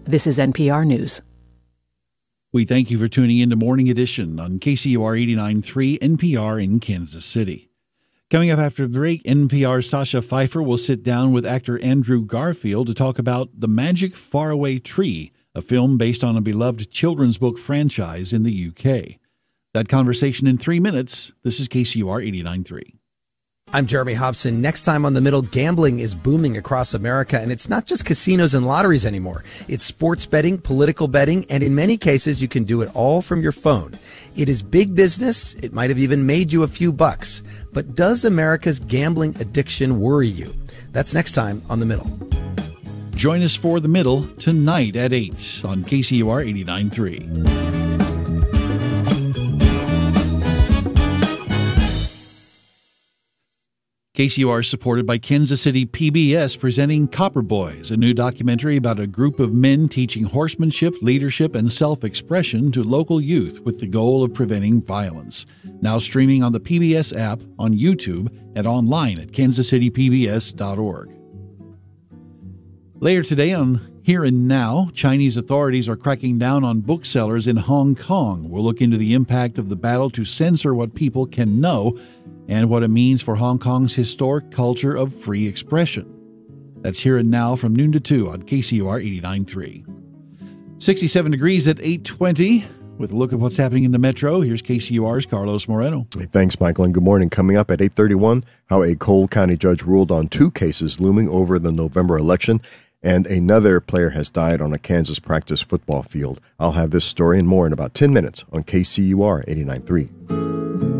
This is NPR News. We thank you for tuning in to Morning Edition on KCUR 89.3 NPR in Kansas City. Coming up after the break, NPR's Sasha Pfeiffer will sit down with actor Andrew Garfield to talk about The Magic Faraway Tree, a film based on a beloved children's book franchise in the UK. That conversation in 3 minutes. This is KCUR 89.3. I'm Jeremy Hobson. Next time on The Middle, gambling is booming across America, and it's not just casinos and lotteries anymore. It's sports betting, political betting, and in many cases, you can do it all from your phone. It is big business. It might have even made you a few bucks. But does America's gambling addiction worry you? That's next time on The Middle. Join us for The Middle tonight at 8 on KCUR 89.3. KCUR is supported by Kansas City PBS presenting Copper Boys, a new documentary about a group of men teaching horsemanship, leadership, and self-expression to local youth with the goal of preventing violence. Now streaming on the PBS app, on YouTube, and online at kansascitypbs.org. Later today on Here and Now, Chinese authorities are cracking down on booksellers in Hong Kong. We'll look into the impact of the battle to censor what people can know and what it means for Hong Kong's historic culture of free expression. That's Here and Now from noon to 2 on KCUR 89.3. 67 degrees at 8:20. With a look at what's happening in the metro, here's KCUR's Carlos Moreno. Hey, thanks, Michael, and good morning. Coming up at 8:31, how a Cole County judge ruled on 2 cases looming over the November election, and another player has died on a Kansas practice football field. I'll have this story and more in about 10 minutes on KCUR 89.3.